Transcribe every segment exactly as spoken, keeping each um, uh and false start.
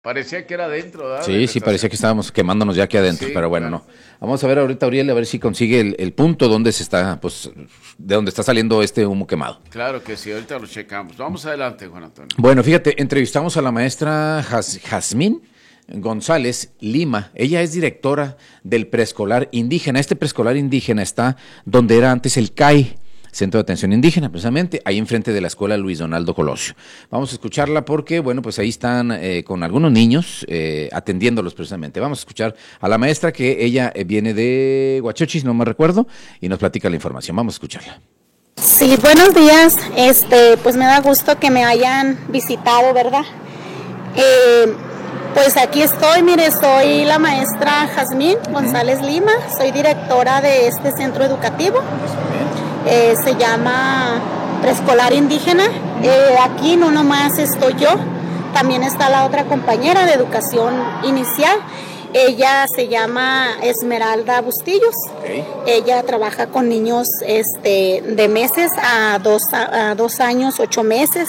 Parecía que era adentro, ¿verdad? Sí, sí, parecía que estábamos quemándonos ya aquí adentro, sí, pero bueno, claro. no. Vamos a ver ahorita, Uriel, a ver si consigue el, el punto donde se está, pues, de donde está saliendo este humo quemado. Claro que sí, ahorita lo checamos. Vamos adelante, Juan Antonio. Bueno, fíjate, entrevistamos a la maestra Jas, Jazmín González Lima. Ella es directora del preescolar indígena. Este preescolar indígena está donde era antes el C A I, Centro de Atención Indígena, precisamente, ahí enfrente de la escuela Luis Donaldo Colosio. Vamos a escucharla porque, bueno, pues ahí están eh, con algunos niños eh, atendiéndolos precisamente. Vamos a escuchar a la maestra, que ella eh, viene de Huachochis, no me recuerdo, y nos platica la información. Vamos a escucharla. Sí, buenos días. Este, pues me da gusto que me hayan visitado, ¿verdad? Eh, pues aquí estoy, mire, soy la maestra Jazmín González Lima, soy directora de este centro educativo. Eh, se llama Preescolar Indígena. Eh, aquí no nomás estoy yo, también está la otra compañera de educación inicial. Ella se llama Esmeralda Bustillos. Okay. Ella trabaja con niños este, de meses a dos, a, a dos años, ocho meses.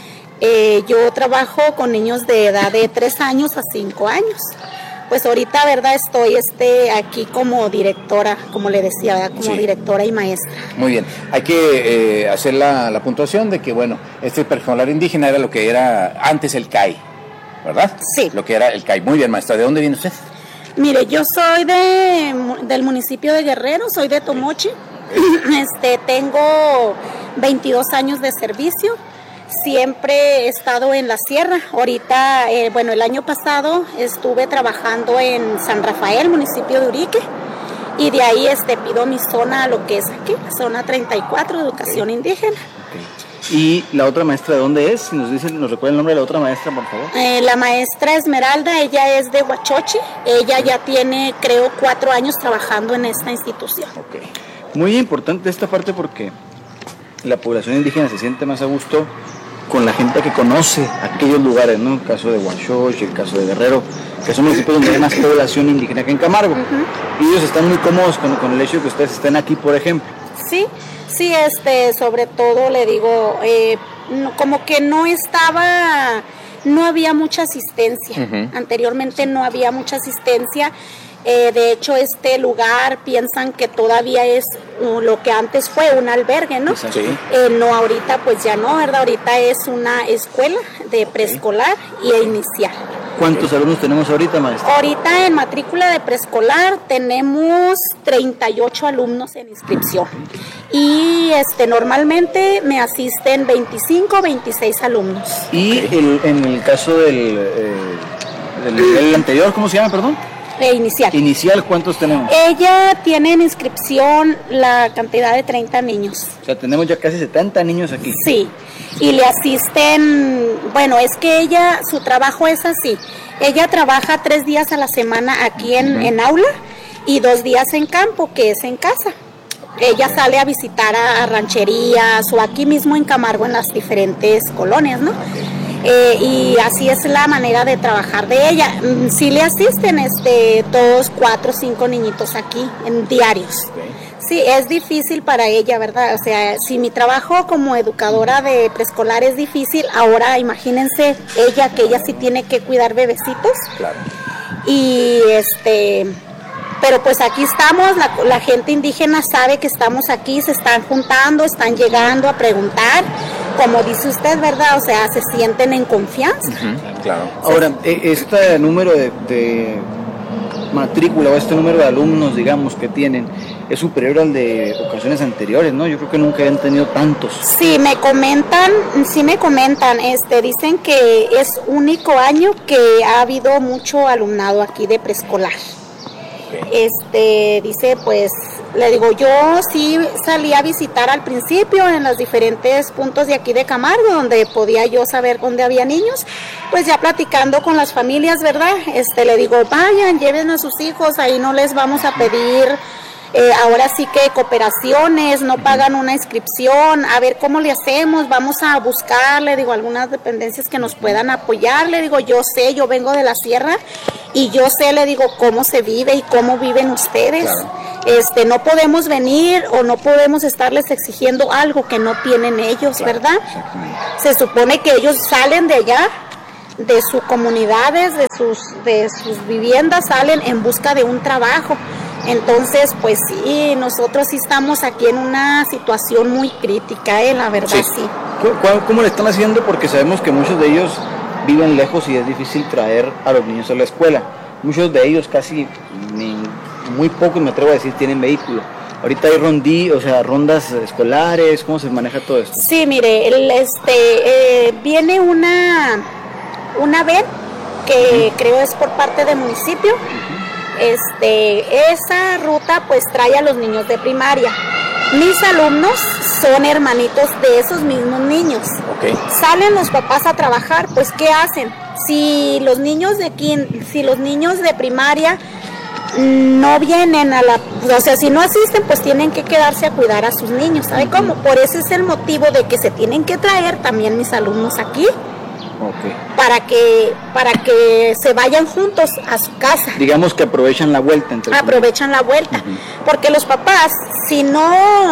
Eh, yo trabajo con niños de edad de tres años a cinco años. Pues ahorita, ¿verdad? Estoy este, aquí como directora, como le decía, ¿verdad? Como sí. directora y maestra. Muy bien. Hay que eh, hacer la, la puntuación de que, bueno, este preescolar indígena era lo que era antes el C A I, ¿verdad? Sí. Lo que era el C A I. Muy bien, maestra. ¿De dónde viene usted? Mire, yo soy de del municipio de Guerrero, soy de Tomochi. Este, tengo veintidós años de servicio. Siempre he estado en la sierra. Ahorita, eh, bueno, el año pasado estuve trabajando en San Rafael, municipio de Urique, y de ahí este, pido mi zona, lo que es aquí, zona treinta y cuatro, educación okay. indígena. Okay. ¿Y la otra maestra de dónde es? ¿Nos dice, nos recuerda el nombre de la otra maestra, por favor? Eh, la maestra Esmeralda, ella es de Huachochi. Ella ya tiene, creo, cuatro años trabajando en esta institución. Okay. Muy importante esta parte porque la población indígena se siente más a gusto con la gente que conoce aquellos lugares, ¿no? El caso de Huachochi, el caso de Guerrero, que son municipios donde hay más población indígena que en Camargo. Uh-huh. Y ellos están muy cómodos con, con el hecho de que ustedes estén aquí, por ejemplo. Sí, sí, este, sobre todo le digo, eh, no, como que no estaba, no había mucha asistencia. Uh-huh. Anteriormente no había mucha asistencia. Eh, de hecho, este lugar piensan que todavía es uh, lo que antes fue un albergue, ¿no? Sí. Eh, no, ahorita pues ya no, ¿verdad? Ahorita es una escuela de preescolar y inicial. ¿Cuántos alumnos tenemos ahorita, maestra? Ahorita en matrícula de preescolar tenemos treinta y ocho alumnos en inscripción. Y este normalmente me asisten veinticinco, veintiséis alumnos. ¿Y el, en el caso del, eh, del nivel anterior, cómo se llama, perdón? Eh, inicial. Inicial, ¿cuántos tenemos? Ella tiene en inscripción la cantidad de treinta niños. O sea, tenemos ya casi setenta niños aquí. Sí, y le asisten, bueno, es que ella, su trabajo es así. Ella trabaja tres días a la semana aquí en, uh-huh. en aula y dos días en campo, que es en casa. Ella sale a visitar a, a rancherías o aquí mismo en Camargo, en las diferentes colonias, ¿no? Eh, y así es la manera de trabajar de ella. Sí le asisten este, todos cuatro o cinco niñitos aquí en diarios. Sí, es difícil para ella, ¿verdad? O sea, si mi trabajo como educadora de preescolar es difícil, ahora imagínense ella, que ella sí tiene que cuidar bebecitos. Claro. Y este... Pero pues aquí estamos, la, la gente indígena sabe que estamos aquí, se están juntando, están llegando a preguntar, como dice usted, ¿verdad? O sea, se sienten en confianza. Uh-huh, claro. Ahora, este número de, de matrícula o este número de alumnos, digamos, que tienen, es superior al de ocasiones anteriores, ¿no? Yo creo que nunca han tenido tantos. Sí, me comentan, sí me comentan, este, dicen que es único año que ha habido mucho alumnado aquí de preescolar. Este, dice, pues, le digo, yo sí salí a visitar al principio en los diferentes puntos de aquí de Camargo, donde podía yo saber dónde había niños, pues ya platicando con las familias, ¿verdad? Este, le digo, vayan, lleven a sus hijos, ahí no les vamos a pedir, eh, ahora sí que cooperaciones, no pagan una inscripción, a ver cómo le hacemos, vamos a buscar, le digo, algunas dependencias que nos puedan apoyar, le digo, yo sé, yo vengo de la sierra, y yo sé, le digo, cómo se vive y cómo viven ustedes. Claro. Este, no podemos venir o no podemos estarles exigiendo algo que no tienen ellos, claro, ¿verdad? Se supone que ellos salen de allá de sus comunidades, de sus, de sus viviendas, salen en busca de un trabajo. Entonces, pues sí, nosotros sí estamos aquí en una situación muy crítica, ¿eh? La verdad, sí. sí. ¿Cómo, ¿Cómo le están haciendo? Porque sabemos que muchos de ellos viven lejos y es difícil traer a los niños a la escuela. Muchos de ellos, casi ni, muy pocos, me atrevo a decir, tienen vehículo. Ahorita hay rondí, o sea, rondas escolares, ¿cómo se maneja todo esto? Sí, mire, el, este, eh, viene una, una V E N que uh-huh. creo es por parte del municipio. Uh-huh. Este, esa ruta pues trae a los niños de primaria. Mis alumnos son hermanitos de esos mismos niños. Okay. Salen los papás a trabajar, pues ¿qué hacen? Si los niños de kin, si los niños de primaria no vienen a la, o sea, si no asisten, pues tienen que quedarse a cuidar a sus niños, ¿sabe cómo? Por eso es el motivo de que se tienen que traer también mis alumnos aquí. Okay. Para que para que se vayan juntos a su casa. Digamos que aprovechan la vuelta. Entre aprovechan la vuelta, uh-huh. porque los papás, si no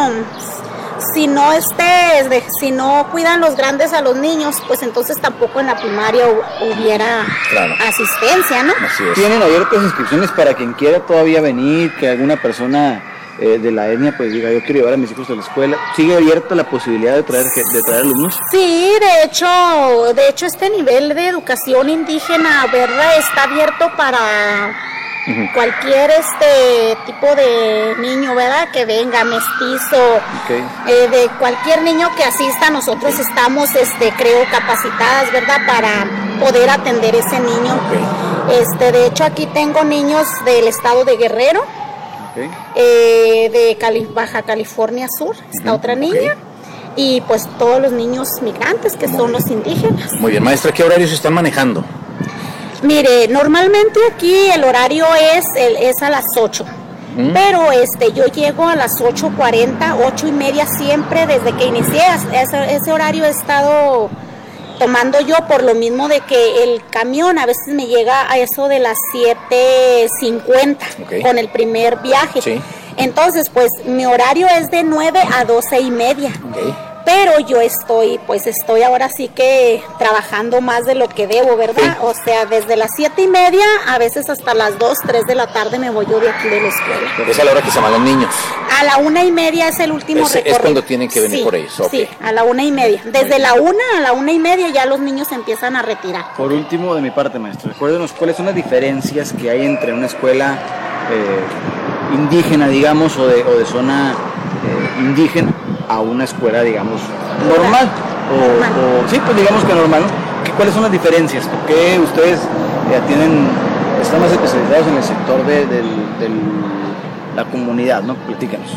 si no este, si no cuidan los grandes a los niños, pues entonces tampoco en la primaria hubiera claro. asistencia, ¿no? Así es. Tienen abiertas inscripciones para quien quiera todavía venir, que alguna persona Eh, de la etnia pues diga yo quiero llevar a mis hijos a la escuela. ¿Sigue abierta la posibilidad de traer de traer alumnos? Sí, de hecho, de hecho este nivel de educación indígena, ¿verdad? Está abierto para uh-huh. cualquier este tipo de niño, ¿verdad? Que venga, mestizo, okay. eh, de cualquier niño que asista, nosotros okay. estamos, este, creo, capacitadas, ¿verdad? Para poder atender ese niño. Okay. Este, de hecho aquí tengo niños del estado de Guerrero. Okay. Eh, de Cali, Baja California Sur, está uh-huh. otra niña, okay. y pues todos los niños migrantes que Muy son bien. los indígenas. Muy bien, maestra, ¿qué horarios están manejando? Mire, normalmente aquí el horario es, el, es a las ocho, ¿Mm? pero este, yo llego a las ocho cuarenta, ocho y media siempre desde que inicié, ese, ese horario he estado tomando yo por lo mismo de que el camión a veces me llega a eso de las siete cincuenta okay. con el primer viaje. Sí. Entonces, pues mi horario es de nueve a doce y media. Okay. Pero yo estoy, pues estoy ahora sí que trabajando más de lo que debo, ¿verdad? Sí. O sea, desde las siete y media, a veces hasta las dos, tres de la tarde me voy yo de aquí de la escuela. Es a la hora que se van los niños. A la una y media es el último es, recorrido. Es cuando tienen que venir sí, por ellos. Okay. Sí, a la una y media. Desde la una a la una y media ya los niños se empiezan a retirar. Por último, de mi parte, maestro, recuérdenos cuáles son las diferencias que hay entre una escuela eh, indígena, digamos, o de, o de zona eh, indígena a una escuela, digamos, normal, o, o sí, pues digamos que normal, ¿no? ¿Cuáles son las diferencias? ¿Por qué ustedes ya tienen, están más especializados en el sector de, de, de la comunidad, ¿no? Platícanos.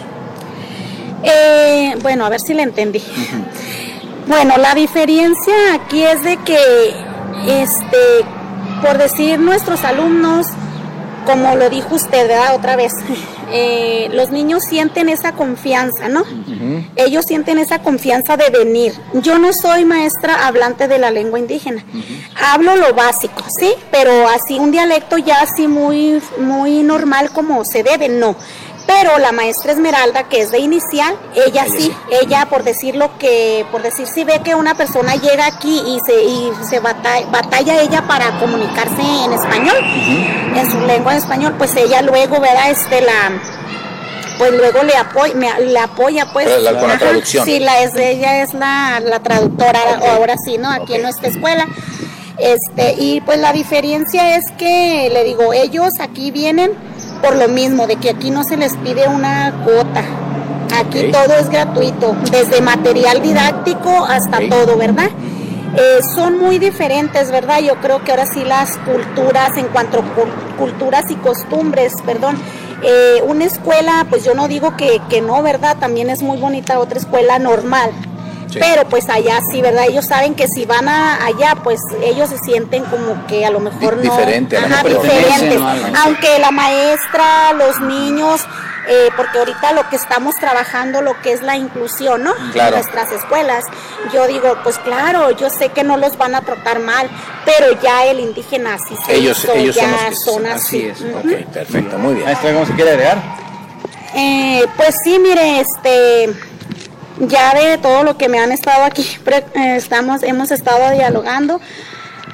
Eh, bueno, a ver si le entendí. Uh-huh. Bueno, la diferencia aquí es de que, este, por decir, nuestros alumnos, como lo dijo usted, ¿verdad? Otra vez, eh, los niños sienten esa confianza, ¿no? Uh-huh. Ellos sienten esa confianza de venir. Yo no soy maestra hablante de la lengua indígena. Uh-huh. Hablo lo básico, ¿sí? Pero así un dialecto ya así muy, muy normal como se debe, no. Pero la maestra Esmeralda, que es de inicial, ella, ella sí, sí, ella por decirlo que, por decir si ve que una persona llega aquí y se, y se batalla, batalla ella para comunicarse en español, uh-huh. en su lengua en español, pues ella luego, ¿verdad? Este, la, pues luego le apoya, me, le apoya pues. La, con la traducción. Sí, la, es, ella es la, la traductora, okay. ahora sí, ¿no? Aquí okay. en nuestra escuela. Este, y pues la diferencia es que, le digo, ellos aquí vienen por lo mismo, de que aquí no se les pide una cuota. Aquí okay. todo es gratuito, desde material didáctico hasta okay. todo, ¿verdad? Eh, son muy diferentes, ¿verdad? Yo creo que ahora sí las culturas, en cuanto a culturas y costumbres, perdón, eh, una escuela, pues yo no digo que, que no, ¿verdad? También es muy bonita otra escuela normal. Sí. Pero pues allá sí, ¿verdad? Ellos saben que si van a, allá, pues ellos se sienten como que a lo mejor no... Diferente, a lo ajá, mejor diferentes. No, aunque la maestra, los niños, eh, porque ahorita lo que estamos trabajando, lo que es la inclusión, ¿no? Claro. En nuestras escuelas. Yo digo, pues claro, yo sé que no los van a tratar mal, pero ya el indígena así se ellos, hizo, ellos ya son, los que son así. así. Es. Uh-huh. Ok, perfecto, muy bien. Maestra, ¿cómo se quiere agregar? Eh, pues sí, mire, este... Ya de todo lo que me han estado aquí, estamos, hemos estado dialogando,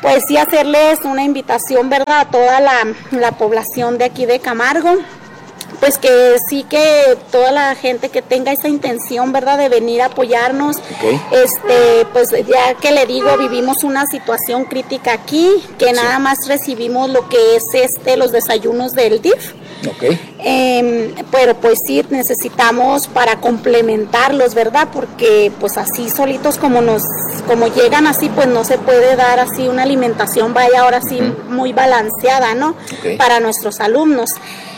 pues sí hacerles una invitación, ¿verdad?, a toda la, la población de aquí de Camargo, pues que sí que toda la gente que tenga esa intención, ¿verdad?, de venir a apoyarnos, okay. este, pues ya que le digo, vivimos una situación crítica aquí, que sí. nada más recibimos lo que es este, los desayunos del D I F. Okay. Eh, pero pues sí necesitamos para complementarlos, ¿verdad? Porque pues así solitos como nos, como llegan así, pues no se puede dar así una alimentación, vaya ahora sí uh-huh. muy balanceada, ¿no? Okay. Para nuestros alumnos.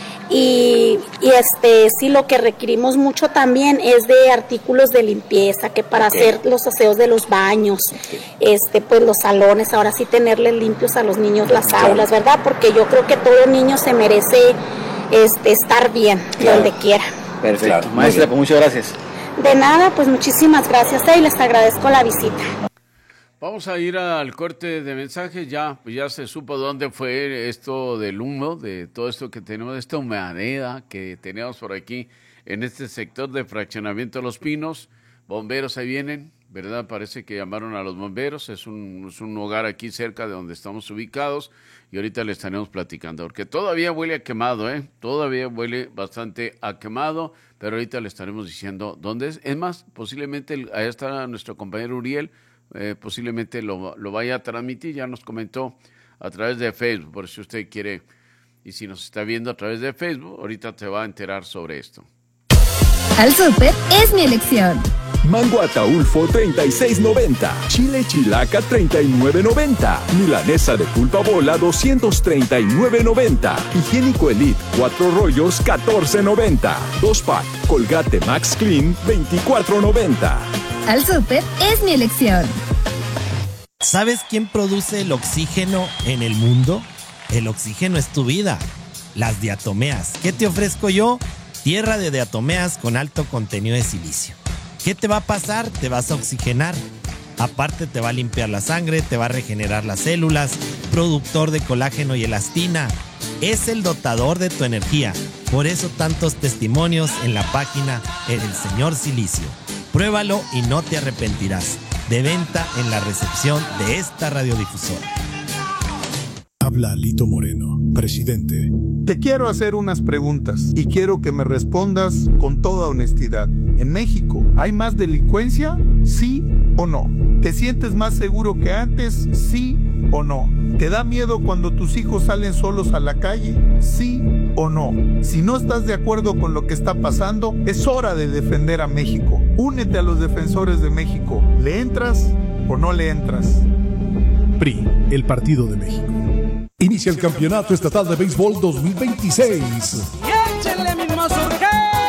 Y, y este sí lo que requerimos mucho también es de artículos de limpieza, que para okay. hacer los aseos de los baños, okay. este pues los salones, ahora sí tenerles limpios a los niños las claro. aulas, ¿verdad? Porque yo creo que todo niño se merece este estar bien claro. donde quiera. Perfecto. Claro. Maestra, pues muchas gracias. De nada, pues muchísimas gracias eh, y les agradezco la visita. Vamos a ir al corte de mensajes. Ya, pues ya se supo dónde fue esto del humo, de todo esto que tenemos, esta humareda que tenemos por aquí en este sector de fraccionamiento de Los Pinos. Bomberos ahí vienen, ¿verdad? Parece que llamaron a los bomberos. Es un, es un hogar aquí cerca de donde estamos ubicados y ahorita le estaremos platicando, porque todavía huele a quemado, ¿eh? Todavía huele bastante a quemado, pero ahorita le estaremos diciendo dónde es. Es más, posiblemente allá está nuestro compañero Uriel. Eh, posiblemente lo, lo vaya a transmitir, ya nos comentó a través de Facebook, por si usted quiere, y si nos está viendo a través de Facebook, ahorita te va a enterar sobre esto. Al súper es mi elección. Mango Ataulfo treinta y seis noventa, chile chilaca treinta y nueve noventa, milanesa de pulpa bola doscientos treinta y nueve noventa, higiénico Elite cuatro rollos catorce noventa, dos pack Colgate Max Clean veinticuatro noventa. Al súper es mi elección. ¿Sabes quién produce el oxígeno en el mundo? El oxígeno es tu vida. Las diatomeas. ¿Qué te ofrezco yo? Tierra de diatomeas con alto contenido de silicio. ¿Qué te va a pasar? Te vas a oxigenar. Aparte te va a limpiar la sangre, te va a regenerar las células, productor de colágeno y elastina. Es el dotador de tu energía. Por eso tantos testimonios en la página El Señor Silicio. Pruébalo y no te arrepentirás. De venta en la recepción de esta radiodifusora. Habla Lito Moreno, presidente. Te quiero hacer unas preguntas y quiero que me respondas con toda honestidad. ¿En México hay más delincuencia? ¿Sí o no? ¿Te sientes más seguro que antes? ¿Sí o no? ¿Te da miedo cuando tus hijos salen solos a la calle? ¿Sí o no? Si no estás de acuerdo con lo que está pasando, es hora de defender a México. Únete a los defensores de México. ¿Le entras o no le entras? P R I, el Partido de México. Inicia el Campeonato Estatal de Béisbol dos mil veintiséis. ¡Y échenle mis mazorqueros!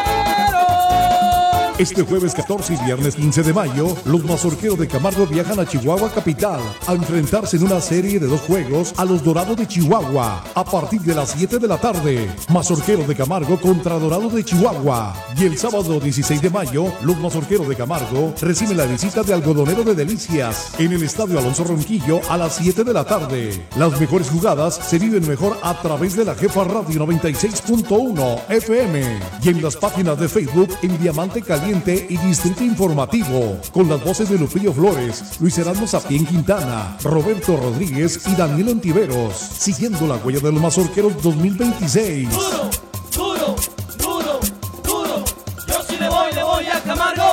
Este jueves catorce y viernes quince de mayo, los mazorqueros de Camargo viajan a Chihuahua capital a enfrentarse en una serie de dos juegos a los Dorados de Chihuahua a partir de las siete de la tarde. Mazorqueros de Camargo contra Dorados de Chihuahua. Y el sábado dieciséis de mayo, los mazorqueros de Camargo reciben la visita de Algodonero de Delicias en el Estadio Alonso Ronquillo a las siete de la tarde. Las mejores jugadas se viven mejor a través de la Jefa Radio noventa y seis punto uno F M y en las páginas de Facebook en Diamante Caliente y Distrito Informativo, con las voces de Lupillo Flores, Luis Erasmo Sapien Quintana, Roberto Rodríguez y Daniel Ontiveros, siguiendo la huella de los mazorqueros dos mil veintiséis. Duro, duro, duro, duro, yo sí le voy, le voy a Camargo.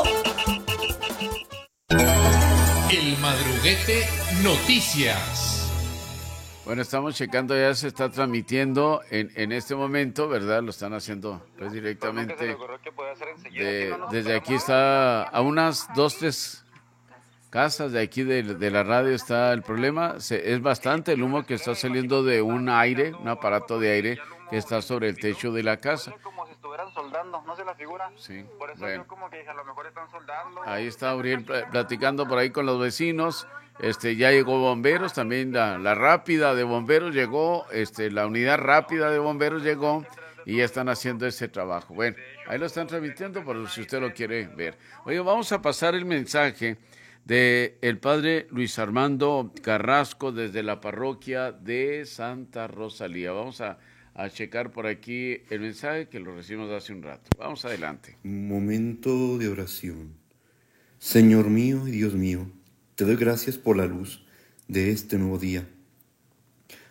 El Madruguete Noticias. Bueno, estamos checando, ya se está transmitiendo en, en este momento, ¿verdad? Lo están haciendo pues directamente. De, desde aquí está a unas dos, tres casas de aquí de, de la radio está el problema. Se, es bastante el humo que está saliendo de un aire, un aparato de aire que está sobre el techo de la casa. Como si estuvieran soldando, ¿no se la figura? Sí. Por eso bueno. yo como que dije, a lo mejor están soldando. Ahí está Uriel platicando por ahí con los vecinos. Este, ya llegó bomberos, también la, la rápida de bomberos llegó, este, la unidad rápida de bomberos llegó y ya están haciendo ese trabajo. Bueno, ahí lo están transmitiendo por si usted lo quiere ver. Oye, vamos a pasar el mensaje de el padre Luis Armando Carrasco desde la parroquia de Santa Rosalía. Vamos a, a checar por aquí el mensaje que lo recibimos hace un rato. Vamos adelante. Momento de oración. Señor mío y Dios mío, te doy gracias por la luz de este nuevo día.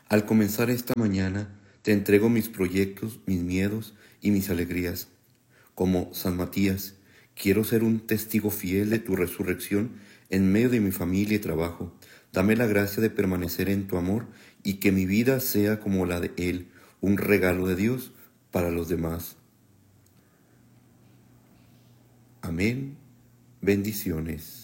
Al comenzar esta mañana, te entrego mis proyectos, mis miedos y mis alegrías. Como San Matías, quiero ser un testigo fiel de tu resurrección en medio de mi familia y trabajo. Dame la gracia de permanecer en tu amor y que mi vida sea como la de Él, un regalo de Dios para los demás. Amén. Bendiciones.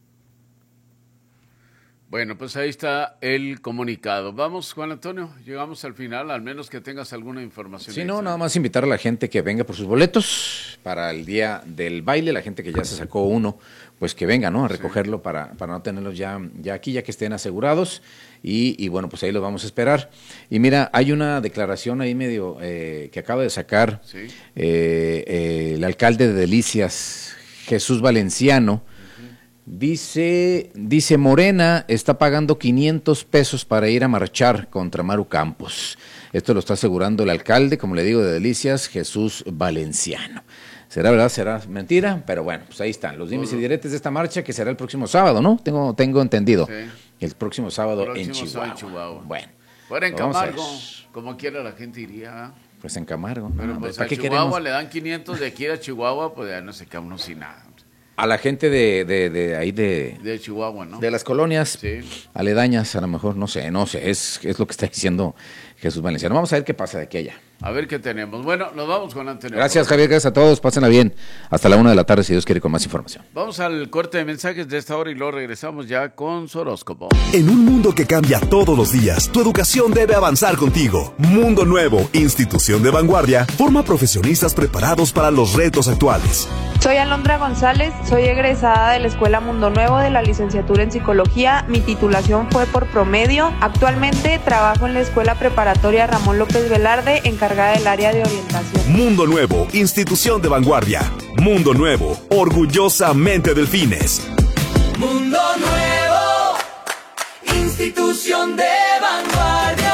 Bueno, pues ahí está el comunicado. Vamos, Juan Antonio, llegamos al final, al menos que tengas alguna información. Sí, no, nada más invitar a la gente que venga por sus boletos para el día del baile, la gente que ya se sacó uno, pues que venga, ¿no? A recogerlo sí. para, para no tenerlos ya, ya aquí, ya que estén asegurados. Y, y bueno, pues ahí los vamos a esperar. Y mira, hay una declaración ahí medio eh, que acaba de sacar sí. eh, eh, el alcalde de Delicias, Jesús Valenciano. Dice, dice Morena está pagando quinientos pesos para ir a marchar contra Maru Campos. Esto lo está asegurando el alcalde, como le digo, de Delicias, Jesús Valenciano. ¿Será verdad? ¿Será mentira? Pero bueno, pues ahí están los dimes y diretes de esta marcha que será el próximo sábado, ¿no? Tengo, tengo entendido. Sí. El próximo sábado el próximo en Chihuahua. Chihuahua. Bueno. Fuera en Camargo, como quiera la gente iría. Pues en Camargo. Pero no, pues a Chihuahua queremos? Le dan quinientos de aquí a Chihuahua, pues ya no se queda uno sin nada. A la gente de, de, de ahí de... De Chihuahua, ¿no? De las colonias sí. aledañas, a lo mejor, no sé, no sé, es, es lo que está diciendo Jesús Valenciano. Vamos a ver qué pasa de aquí a allá. A ver qué tenemos. Bueno, nos vamos con Antonio. Gracias, Javier, gracias a todos, pásenla bien. Hasta la una de la tarde, si Dios quiere, con más información. Vamos al corte de mensajes de esta hora y luego regresamos ya con su horóscopo. En un mundo que cambia todos los días, tu educación debe avanzar contigo. Mundo Nuevo, institución de vanguardia, forma profesionistas preparados para los retos actuales. Soy Alondra González, soy egresada de la Escuela Mundo Nuevo de la licenciatura en Psicología. Mi titulación fue por promedio. Actualmente trabajo en la Escuela Preparatoria Ramón López Velarde, encargada del área de orientación. Mundo Nuevo, institución de vanguardia. Mundo Nuevo, orgullosamente Delfines. Mundo Nuevo, institución de vanguardia.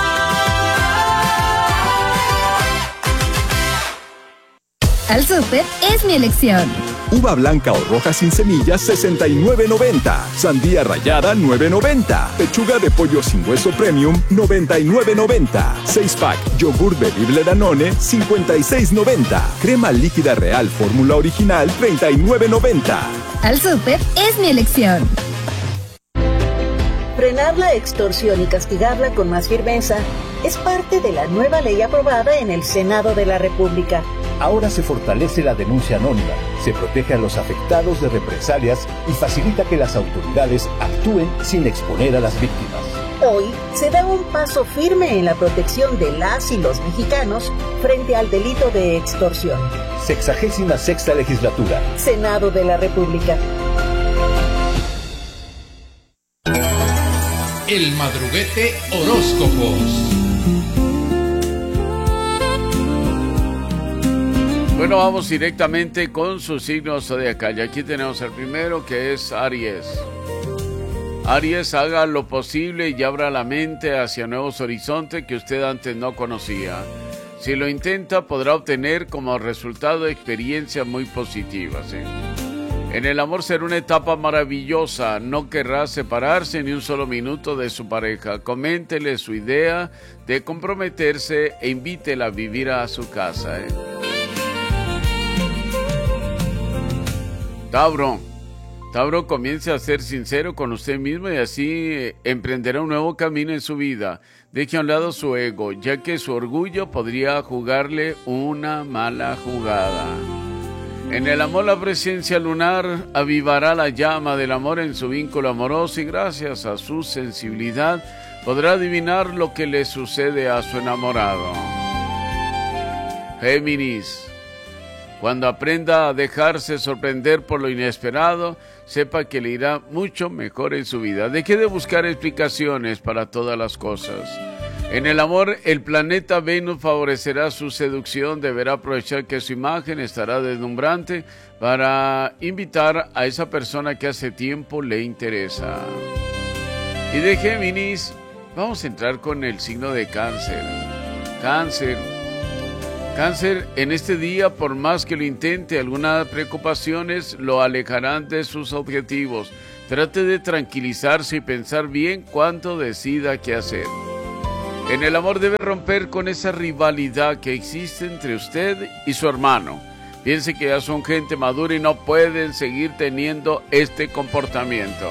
Al Súper es mi elección. Uva blanca o roja sin semillas, sesenta y nueve noventa. Sandía rallada, nueve noventa. Pechuga de pollo sin hueso premium, noventa y nueve noventa. seis pack, yogur bebible Danone, cincuenta y seis noventa. Crema líquida real fórmula original, treinta y nueve noventa. Al Súper es mi elección. Frenar la extorsión y castigarla con más firmeza es parte de la nueva ley aprobada en el Senado de la República. Ahora se fortalece la denuncia anónima, se protege a los afectados de represalias y facilita que las autoridades actúen sin exponer a las víctimas. Hoy se da un paso firme en la protección de las y los mexicanos frente al delito de extorsión. Sexagésima sexta legislatura. Senado de la República. El Madruguete Horóscopos. Bueno, vamos directamente con su signo zodiacal. Y aquí tenemos el primero, que es Aries. Aries, haga lo posible y abra la mente hacia nuevos horizontes que usted antes no conocía. Si lo intenta, podrá obtener como resultado experiencias muy positivas, ¿eh? En el amor será una etapa maravillosa. No querrá separarse ni un solo minuto de su pareja. Coméntele su idea de comprometerse e invítela a vivir a su casa, ¿eh? Tauro, Tauro, comience a ser sincero con usted mismo y así eh, emprenderá un nuevo camino en su vida. Deje a un lado su ego, ya que su orgullo podría jugarle una mala jugada. En el amor, la presencia lunar avivará la llama del amor en su vínculo amoroso y gracias a su sensibilidad podrá adivinar lo que le sucede a su enamorado. Géminis, cuando aprenda a dejarse sorprender por lo inesperado, sepa que le irá mucho mejor en su vida. Deje de buscar explicaciones para todas las cosas. En el amor, el planeta Venus favorecerá su seducción. Deberá aprovechar que su imagen estará deslumbrante para invitar a esa persona que hace tiempo le interesa. Y de Géminis, vamos a entrar con el signo de Cáncer. Cáncer. Cáncer, en este día, por más que lo intente, algunas preocupaciones lo alejarán de sus objetivos. Trate de tranquilizarse y pensar bien cuánto decida qué hacer. En el amor debe romper con esa rivalidad que existe entre usted y su hermano. Piense que ya son gente madura y no pueden seguir teniendo este comportamiento.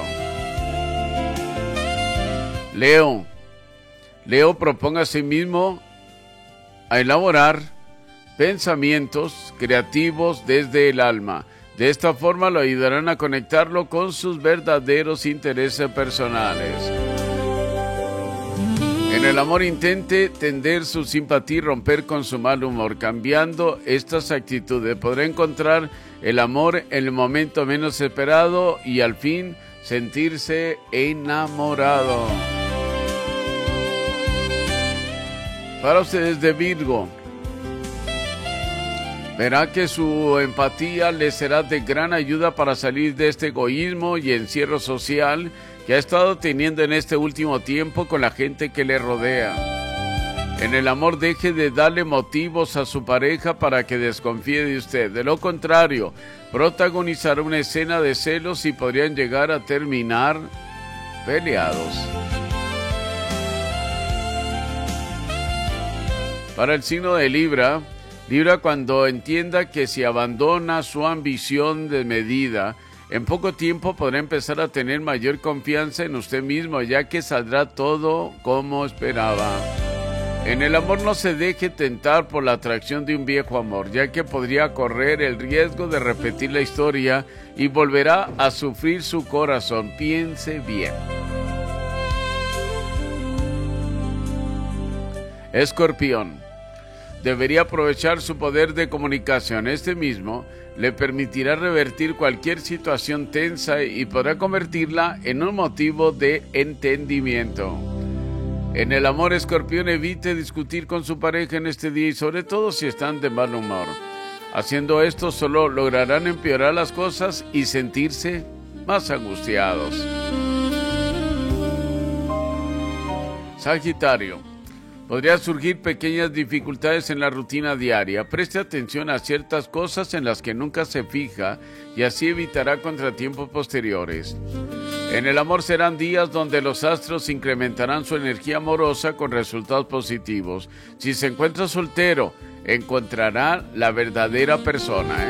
Leo. Leo proponga a sí mismo a elaborar pensamientos creativos desde el alma. De esta forma lo ayudarán a conectarlo con sus verdaderos intereses personales. En el amor intente tender su simpatía y romper con su mal humor. Cambiando estas actitudes podrá encontrar el amor en el momento menos esperado y al fin sentirse enamorado. Para ustedes de Virgo, verá que su empatía les será de gran ayuda para salir de este egoísmo y encierro social que ha estado teniendo en este último tiempo con la gente que le rodea. En el amor deje de darle motivos a su pareja para que desconfíe de usted. De lo contrario, protagonizará una escena de celos y podrían llegar a terminar peleados. Para el signo de Libra, Libra cuando entienda que si abandona su ambición desmedida, en poco tiempo podrá empezar a tener mayor confianza en usted mismo, ya que saldrá todo como esperaba. En el amor no se deje tentar por la atracción de un viejo amor, ya que podría correr el riesgo de repetir la historia y volverá a sufrir su corazón. Piense bien. Escorpión. Debería aprovechar su poder de comunicación. Este mismo le permitirá revertir cualquier situación tensa y podrá convertirla en un motivo de entendimiento. En el amor, Escorpión, evite discutir con su pareja en este día y sobre todo si están de mal humor. Haciendo esto solo lograrán empeorar las cosas y sentirse más angustiados. Sagitario. Podría surgir pequeñas dificultades en la rutina diaria. Preste atención a ciertas cosas en las que nunca se fija y así evitará contratiempos posteriores. En el amor serán días donde los astros incrementarán su energía amorosa con resultados positivos. Si se encuentra soltero, encontrará la verdadera persona, ¿eh?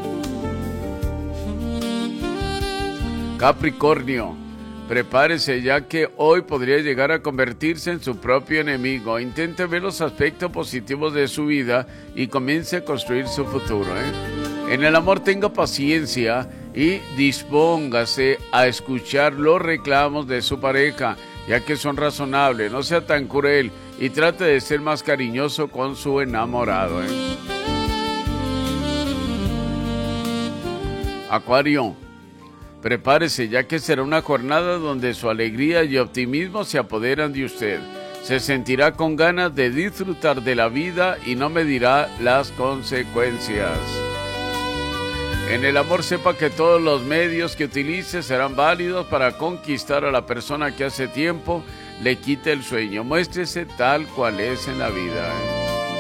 Capricornio. Prepárese, ya que hoy podría llegar a convertirse en su propio enemigo. Intente ver los aspectos positivos de su vida y comience a construir su futuro, ¿eh? En el amor tenga paciencia y dispóngase a escuchar los reclamos de su pareja, ya que son razonables. No sea tan cruel y trate de ser más cariñoso con su enamorado, ¿eh? Acuario. Prepárese, ya que será una jornada donde su alegría y optimismo se apoderan de usted. Se sentirá con ganas de disfrutar de la vida y no medirá las consecuencias. En el amor sepa que todos los medios que utilice serán válidos para conquistar a la persona que hace tiempo le quite el sueño. Muéstrese tal cual es en la vida, ¿eh?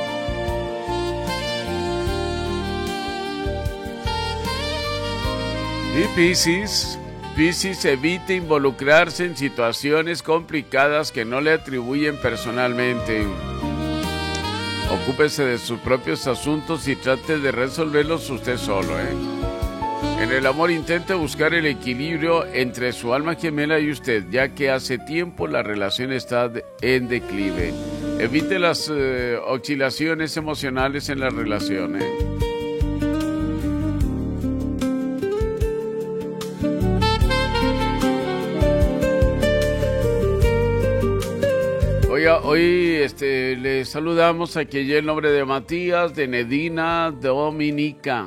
Y Piscis, Piscis evite involucrarse en situaciones complicadas que no le atribuyen personalmente. Ocúpese de sus propios asuntos y trate de resolverlos usted solo, ¿eh? En el amor intente buscar el equilibrio entre su alma gemela y usted, ya que hace tiempo la relación está en declive. Evite las eh, oscilaciones emocionales en la relación, ¿eh? Oiga, hoy este, le saludamos aquí en el nombre de Matías, de Nedina, Dominica.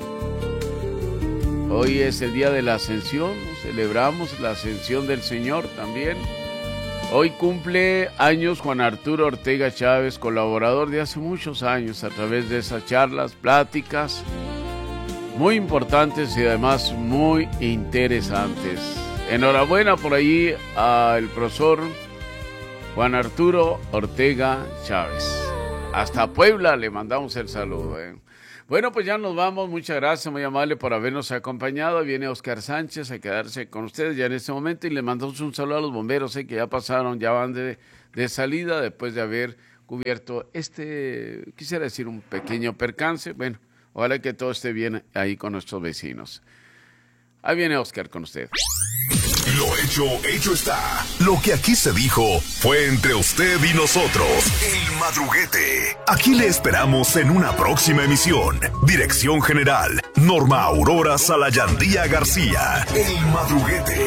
Hoy es el día de la Ascensión, celebramos la Ascensión del Señor también. Hoy cumple años Juan Arturo Ortega Chávez, colaborador de hace muchos años a través de esas charlas, pláticas muy importantes y además muy interesantes. Enhorabuena por ahí al profesor Juan Arturo Ortega Chávez. Hasta Puebla le mandamos el saludo, ¿eh? Bueno, pues ya nos vamos. Muchas gracias, muy amable por habernos acompañado. Viene Oscar Sánchez a quedarse con ustedes ya en este momento y le mandamos un saludo a los bomberos, ¿eh? Que ya pasaron, ya van de, de salida después de haber cubierto este, quisiera decir, un pequeño percance. Bueno, ojalá que todo esté bien ahí con nuestros vecinos. Ahí viene Oscar con usted. Lo hecho, hecho está. Lo que aquí se dijo fue entre usted y nosotros. El Madruguete. Aquí le esperamos en una próxima emisión. Dirección General, Norma Aurora Salayandía García. El Madruguete.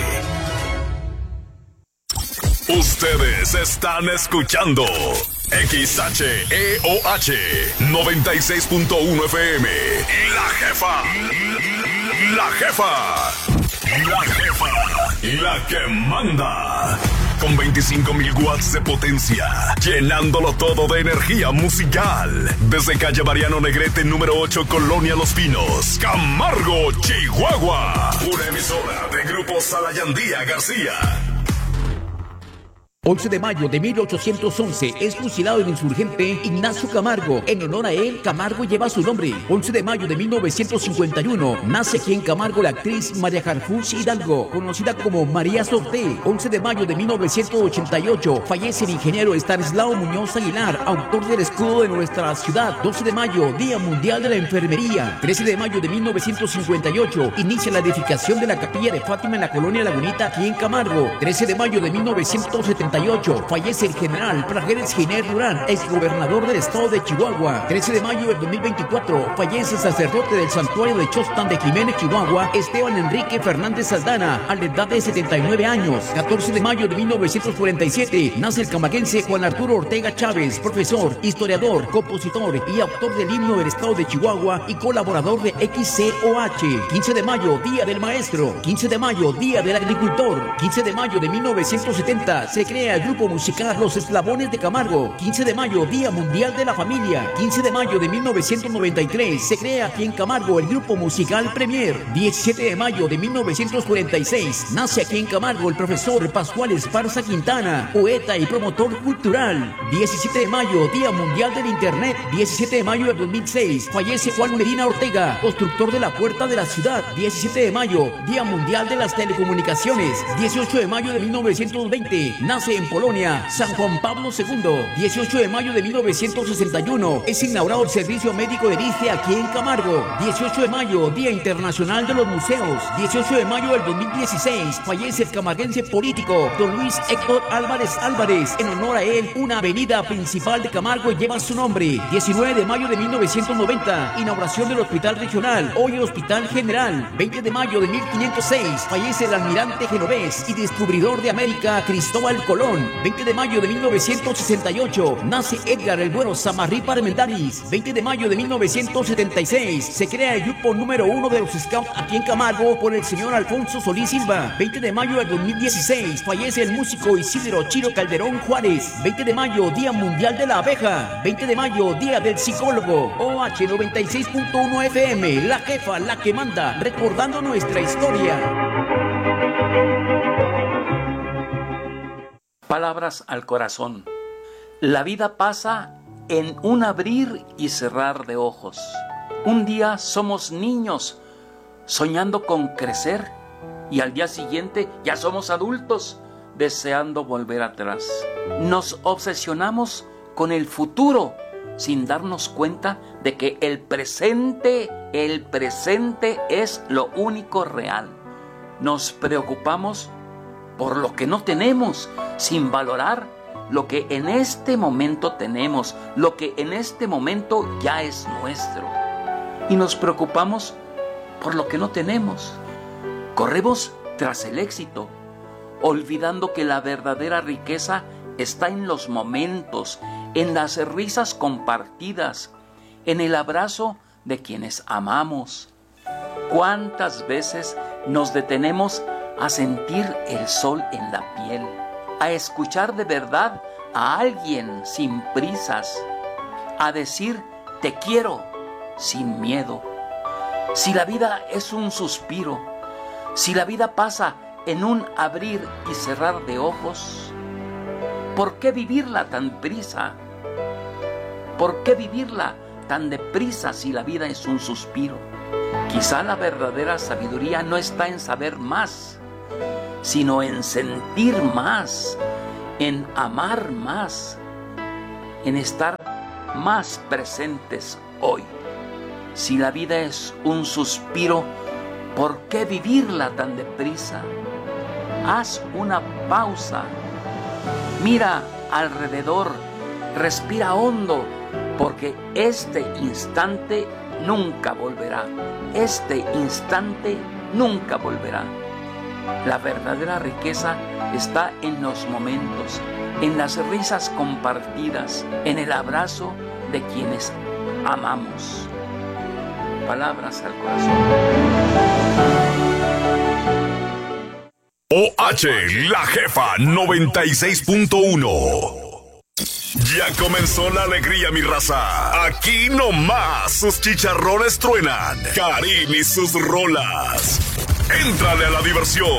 Ustedes están escuchando X H E O H noventa y seis punto uno F M. La jefa. La jefa. La jefa. La que manda. Con veinticinco mil watts de potencia, llenándolo todo de energía musical. Desde calle Mariano Negrete, número ocho, Colonia Los Pinos, Camargo, Chihuahua. Una emisora de Grupo Salayandía García. once de mayo de mil ochocientos once es fusilado el insurgente Ignacio Camargo. En honor a él, Camargo lleva su nombre. once de mayo de mil novecientos cincuenta y uno nace aquí en Camargo la actriz María Harfuch Hidalgo, conocida como María Sorté. once de mayo de mil novecientos ochenta y ocho fallece el ingeniero Estanislao Muñoz Aguilar, autor del escudo de nuestra ciudad. doce de mayo, Día Mundial de la Enfermería. trece de mayo de mil novecientos cincuenta y ocho inicia la edificación de la Capilla de Fátima en la colonia Lagunita, aquí en Camargo. trece de mayo de mil novecientos setenta y ocho fallece el general Prajeres Giner Durán, exgobernador del estado de Chihuahua. trece de mayo del dos mil veinticuatro fallece el sacerdote del santuario de Chostan de Jiménez, Chihuahua, Esteban Enrique Fernández Saldana, a la edad de setenta y nueve años. catorce de mayo de mil novecientos cuarenta y siete nace el camaguense Juan Arturo Ortega Chávez, profesor, historiador, compositor y autor del himno del estado de Chihuahua y colaborador de X C O H. quince de mayo, Día del Maestro. quince de mayo, Día del Agricultor. quince de mayo de mil novecientos setenta se crea el grupo musical Los Eslabones de Camargo. quince de mayo, Día Mundial de la Familia. quince de mayo de mil novecientos noventa y tres se crea aquí en Camargo el grupo musical Premier. diecisiete de mayo de mil novecientos cuarenta y seis nace aquí en Camargo el profesor Pascual Esparza Quintana, poeta y promotor cultural. diecisiete de mayo, Día Mundial del Internet. diecisiete de mayo de dos mil seis fallece Juan Medina Ortega, constructor de la Puerta de la Ciudad. diecisiete de mayo, Día Mundial de las Telecomunicaciones. dieciocho de mayo de mil novecientos veinte nace en Polonia San Juan Pablo segundo. dieciocho de mayo de mil novecientos sesenta y uno es inaugurado el servicio médico de I S S S T E aquí en Camargo. dieciocho de mayo, Día Internacional de los Museos. dieciocho de mayo del dos mil dieciséis fallece el camarguense político don Luis Héctor Álvarez Álvarez. En honor a él, una avenida principal de Camargo lleva su nombre. diecinueve de mayo de mil novecientos noventa inauguración del Hospital Regional, hoy el Hospital General. veinte de mayo de mil quinientos seis fallece el almirante genovés y descubridor de América Cristóbal Colón. veinte de mayo de mil novecientos sesenta y ocho nace Edgar el Güero Samarripa Armendáriz. veinte de mayo de mil novecientos setenta y seis se crea el grupo número uno de los Scouts aquí en Camargo por el señor Alfonso Solís Silva. veinte de mayo de dos mil dieciséis fallece el músico Isidro Chiro Calderón Juárez. veinte de mayo, Día Mundial de la Abeja. veinte de mayo, Día del Psicólogo. O H noventa y seis punto uno F M, la jefa, la que manda, recordando nuestra historia. Palabras al corazón. La vida pasa en un abrir y cerrar de ojos. Un día somos niños soñando con crecer y al día siguiente ya somos adultos deseando volver atrás. Nos obsesionamos con el futuro sin darnos cuenta de que el presente, el presente es lo único real. Nos preocupamos por lo que no tenemos, sin valorar lo que en este momento tenemos, lo que en este momento ya es nuestro. Y nos preocupamos por lo que no tenemos. Corremos tras el éxito, olvidando que la verdadera riqueza está en los momentos, en las risas compartidas, en el abrazo de quienes amamos. ¿Cuántas veces nos detenemos a sentir el sol en la piel, a escuchar de verdad a alguien sin prisas, a decir te quiero sin miedo? Si la vida es un suspiro, si la vida pasa en un abrir y cerrar de ojos, ¿por qué vivirla tan prisa? ¿Por qué vivirla tan deprisa si la vida es un suspiro? Quizá la verdadera sabiduría no está en saber más, sino en sentir más, en amar más, en estar más presentes hoy. Si la vida es un suspiro, ¿por qué vivirla tan deprisa? Haz una pausa, mira alrededor, respira hondo, porque este instante nunca volverá. Este instante nunca volverá. La verdadera riqueza está en los momentos, en las risas compartidas, en el abrazo de quienes amamos. Palabras al corazón. O H, la jefa noventa y seis punto uno. Ya comenzó la alegría, mi raza. Aquí nomás sus chicharrones truenan. Karim y sus rolas. Éntrale a la diversión.